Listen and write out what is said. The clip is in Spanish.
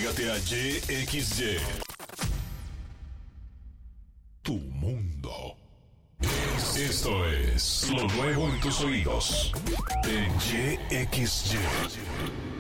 Entrégate a YXY. Tu mundo. Esto es lo nuevo en tus oídos. En YXY.